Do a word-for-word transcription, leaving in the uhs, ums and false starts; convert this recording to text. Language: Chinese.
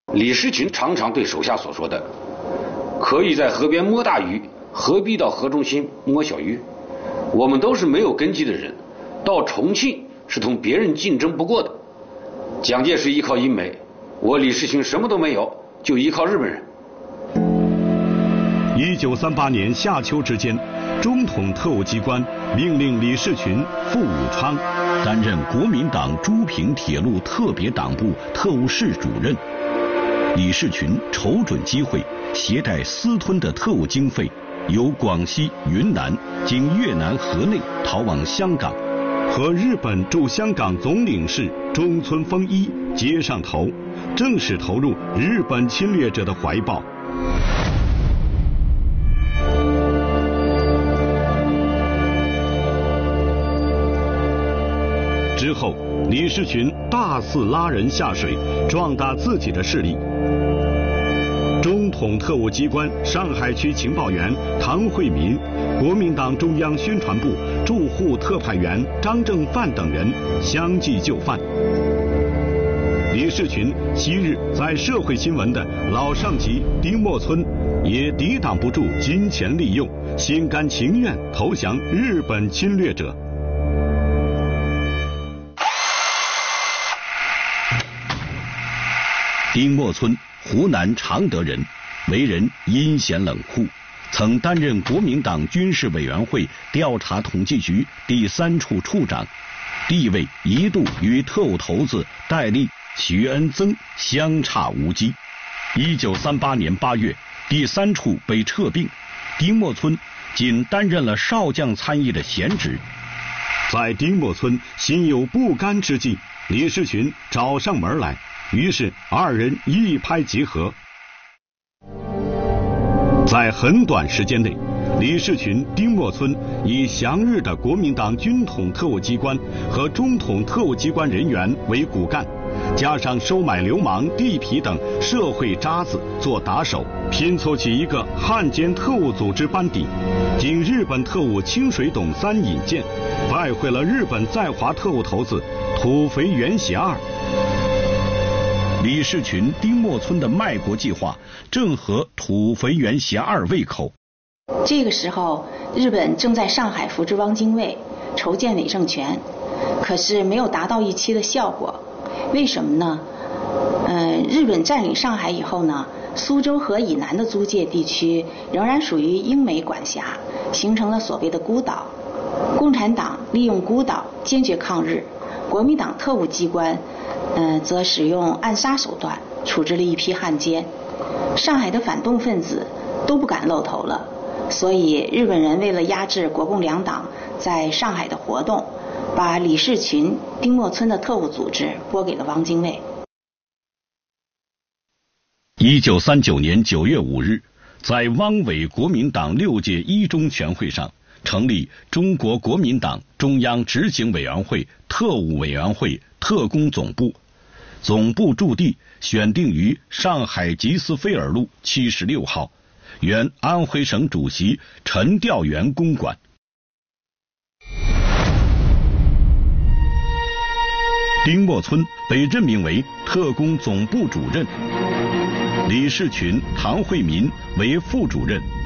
李士群常常对手下所说的“可以在河边摸大鱼，何必到河中心摸小鱼”，我们都是没有根基的人，到重庆是同别人竞争不过的。蒋介石依靠英美，我李士群什么都没有，就依靠日本人。 一九三八年夏秋之间，中统特务机关命令李士群、傅武昌担任国民党诸平铁路特别党部特务室主任。李士群瞅准机会，携带私吞的特务经费，由广西、云南经越南河内逃往香港，和日本驻香港总领事中村丰一接上头，正式投入日本侵略者的怀抱。之后，李士群大肆拉人下水，壮大自己的势力。中统特务机关上海区情报员唐惠民、国民党中央宣传部驻沪特派员张正范等人相继就范。李士群昔日在社会新闻的老上级丁默村也抵挡不住金钱利用，心甘情愿投降日本侵略者。丁默村，湖南常德人，为人阴险冷酷，曾担任国民党军事委员会调查统计局第三处处长，地位一度与特务头子戴笠、徐恩曾相差无几。一九三八年八月，第三处被撤并，丁默村仅担任了少将参议的闲职。在丁默村心有不甘之际，李士群找上门来，于是二人一拍即合。在很短时间内，李士群、丁默村以降日的国民党军统特务机关和中统特务机关人员为骨干，加上收买流氓、地痞等社会渣子做打手，拼凑起一个汉奸特务组织班底。经日本特务清水董三引荐，拜会了日本在华特务头子土肥原协二。李士群、丁默村的卖国计划正合土肥原协二胃口。 这个时候，日本正在上海扶植汪精卫，筹建伪政权，可是没有达到预期的效果。为什么呢？呃，日本占领上海以后呢，苏州河以南的租界地区仍然属于英美管辖，形成了所谓的孤岛。共产党利用孤岛坚决抗日，国民党特务机关呃，则使用暗杀手段处置了一批汉奸，上海的反动分子都不敢露头了，所以日本人为了压制国共两党在上海的活动，把李士群、丁默村的特务组织拨给了汪精卫。 一九三九年九月五日，在汪伪国民党六届一中全会上，成立中国国民党中央执行委员会特务委员会特工总部，总部驻地选定于上海吉斯菲尔路七十六号，原安徽省主席陈调元公馆。丁默村被任命为特工总部主任，李士群、唐惠民为副主任，